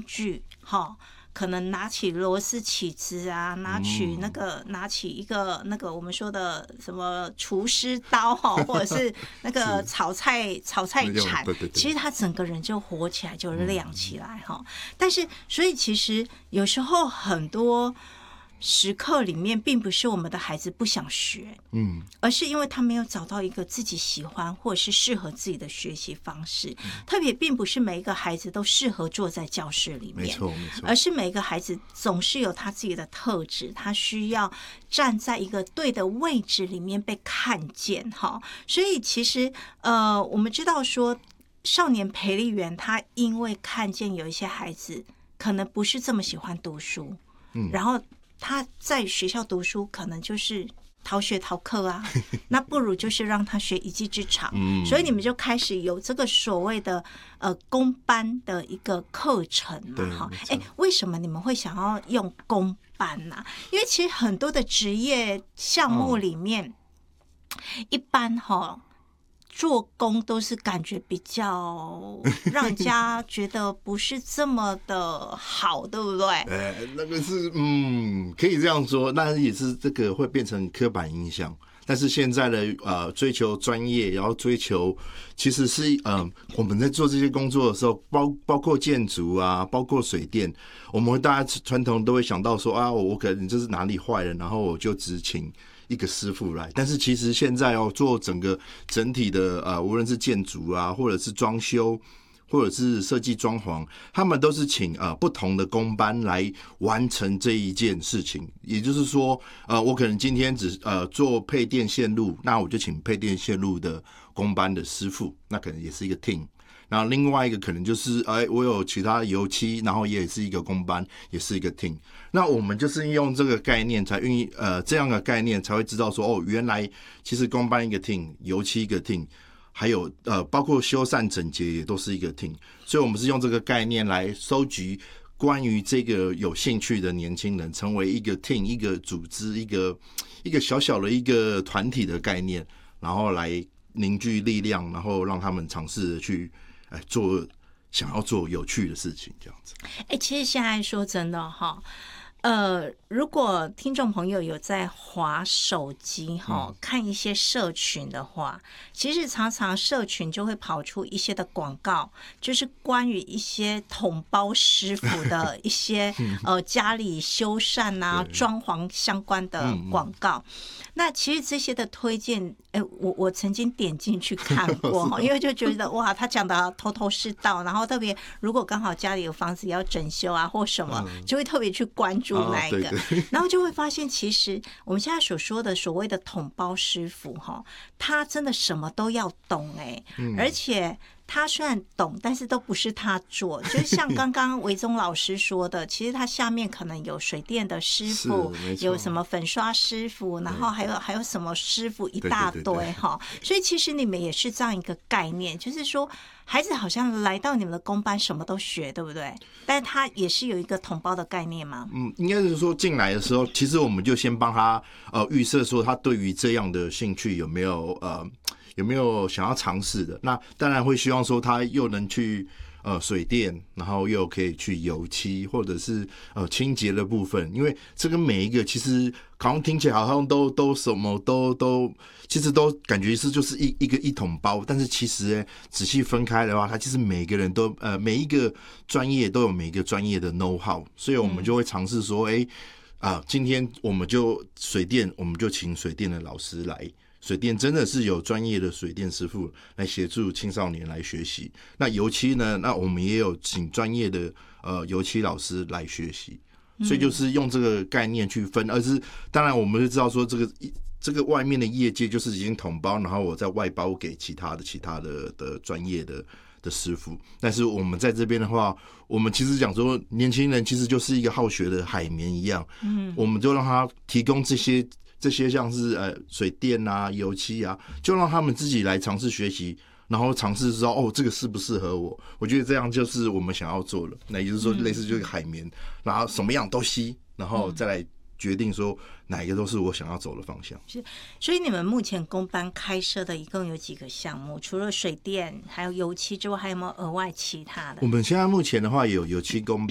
具，可能拿起螺丝起子啊，拿起一个那个我们说的什么厨师刀或者是那个炒菜铲，其实他整个人就活起来，就亮起来但是，所以其实有时候很多时刻里面，并不是我们的孩子不想学，而是因为他没有找到一个自己喜欢或者是适合自己的学习方式。特别并不是每一个孩子都适合坐在教室里面，没错，而是每个孩子总是有他自己的特质，他需要站在一个对的位置里面被看见所以其实我们知道说，少年培力员他因为看见有一些孩子可能不是这么喜欢读书，然后他在学校读书可能就是逃学逃课啊，那不如就是让他学一技之长。所以你们就开始有这个所谓的公班的一个课程嘛为什么你们会想要用公班呢？因为其实很多的职业项目里面，一般做工都是感觉比较让人家觉得不是这么的好，对不对？ 那个是可以这样说，但是也是这个会变成刻板印象。但是现在的追求专业，然后追求其实是我们在做这些工作的时候，包括建筑啊，包括水电，我们大家传统都会想到说我可能就是哪里坏了，然后我就只请一个师傅来。但是其实现在做整体的无论是建筑啊，或者是装修，或者是设计装潢，他们都是请不同的工班来完成这一件事情。也就是说我可能今天只做配电线路，那我就请配电线路的工班的师傅，那可能也是一个 team。然后另外一个可能就是我有其他油漆，然后也是一个工班，也是一个 team。那我们就是用这个概念才这样的概念才会知道说原来其实工班一个 team， 油漆一个 team， 还有包括修缮整洁也都是一个 team。所以我们是用这个概念来收集关于这个有兴趣的年轻人，成为一个 team， 一个组织，一个小小的一个团体的概念，然后来凝聚力量，然后让他们尝试去想要做有趣的事情，这样子。 其实现在说真的如果听众朋友有在滑手机看一些社群的话，其实常常社群就会跑出一些的广告，就是关于一些统包师傅的一些家里修缮啊、装潢相关的广告。那其实这些的推荐，我曾经点进去看过因为就觉得哇，他讲的头头是道，然后特别如果刚好家里有房子要整修啊或什么，就会特别去关注那一个，然后就会发现，其实我们现在所说的所谓的统包师傅他真的什么都要懂而且他虽然懂，但是都不是他做，就是像刚刚维宗老师说的，其实他下面可能有水电的师傅，有什么粉刷师傅，然后还有什么师傅一大堆所以其实你们也是这样一个概念，就是说孩子好像来到你们的工班什么都学，对不对？但是他也是有一个统包的概念吗？ 应该是说进来的时候，其实我们就先帮他预设说他对于这样的兴趣有没有想要尝试的。那当然会希望说他又能去水电，然后又可以去油漆或者是清洁的部分，因为这个每一个其实好像听起来好像都什么都其实都感觉是就是一桶包，但是其实仔细分开的话，它其实每个人都每一个专业都有每一个专业的 know how， 所以我们就会尝试说今天我们就水电，我们就请水电的老师来。水电真的是有专业的水电师傅来协助青少年来学习。那油漆呢？那我们也有请专业的油漆老师来学习。所以就是用这个概念去分，而是当然我们就知道说这个外面的业界就是已经统包，然后我再外包给其他的专业的师傅。但是我们在这边的话，我们其实讲说年轻人其实就是一个好学的海绵一样，我们就让他提供这些像是水电啊、油漆啊，就让他们自己来尝试学习，然后尝试知道这个适不适合我。我觉得这样就是我们想要做的。那也就是说，类似就是海绵，然后什么样都吸，然后再来决定说哪一个都是我想要走的方向。 是，所以你们目前工班开设的一共有几个项目？除了水电还有油漆之外，还有没有额外其他的？ 我们现在目前的话有油漆工班。